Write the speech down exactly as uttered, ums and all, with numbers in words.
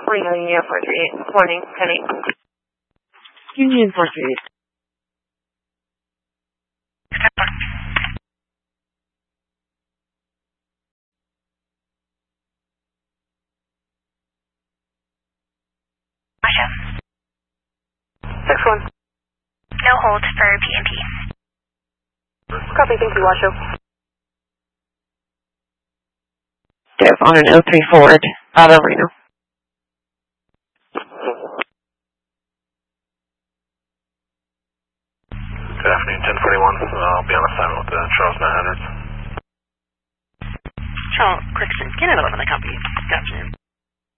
Reno, Union four three eight. Morning, ten eight. Union four three eight. six one. No hold for P M P. Copy, thank you, Washoe. Dev on an oh three Ford out of Reno. Good afternoon, ten forty-one. Uh, I'll be on assignment with uh, Charles nine hundred. Charles Crickson, Canada eleven, I copy. Good afternoon.